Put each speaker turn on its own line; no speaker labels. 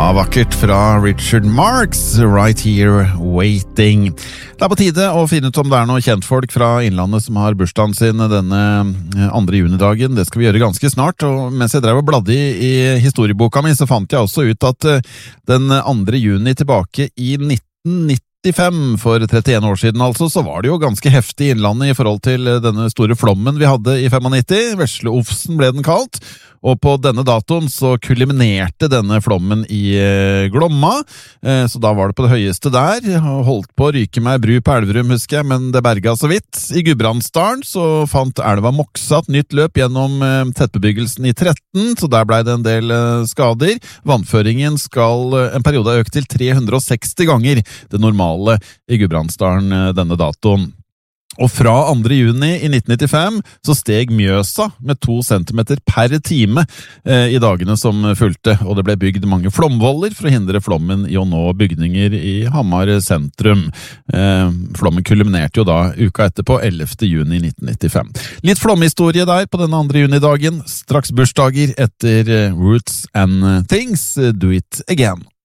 Vakkert fra Richard Marx, Right Here Waiting. Det på tide å finne ut om det noen kjentfolk fra Innlandet som har bursdagen sin denne 2. junidagen. Det skal vi gjøre ganske snart, og mens jeg drev og bladde i historieboka mi, så fant jeg også ut at den 2. juni tilbake i 1995, for 31 år siden altså, så var det jo ganske heftig i Innlandet i forhold til denne store flommen vi hadde i 95. Vesleofsen ble den kalt, og på denne datoen så kuliminerte denne flommen i Glomma, så da var det på det høyeste der. Holdt på å ryke meg bru på Elverum, husker jeg, men det berga så vidt. I Gudbrandsdalen så fant elva Moksa et nytt løp gjennom tettbebyggelsen i 13, så der ble det en del skader. Vannføringen skal en periode ha økt til 360 ganger det normale i Gudbrandsdalen denne datoen. Og fra 2. juni i 1995 så steg Mjøsa med 2 centimeter per time i dagene som fulgte, og det ble bygd mange flomvoller for å hindre flommen i å nå bygninger i Hamar sentrum. Flommen kulminerte jo da uka etterpå, 11. juni 1995. Litt flomhistorie der på denne 2. junidagen, straks bursdager etter Roots and Things, Do It Again.